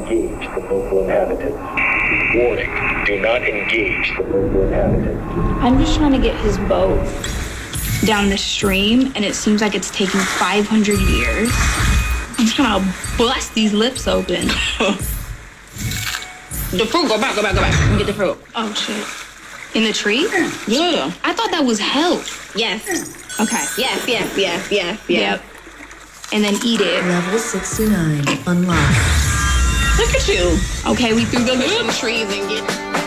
engage the local inhabitants. Warning, do not engage the local inhabitants. I'm just trying to get his boat down the stream, and it seems like it's taking 500 years. I'm trying to bust these lips open. The fruit, go back. Let me get the fruit. Oh, shit. In the tree? Yeah. I thought that was hell. Yes. Okay. Yes. Yep. And then eat it. Level 69 unlocked. Look at you. Okay, we threw the Push some trees and get...